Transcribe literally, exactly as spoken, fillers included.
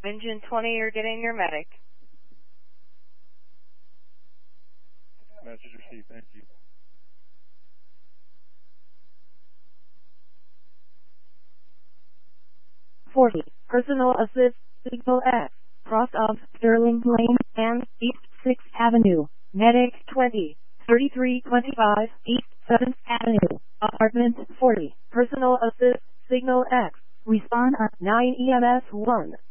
Engine twenty, you're getting your medic. Message received, thank you. forty. Personal assist, signal X. Cross of Sterling Lane and East sixth Avenue. Medic twenty. thirty-three twenty-five East seventh Avenue. Apartment forty. Personal assist, signal X. Respond at nine E M S one.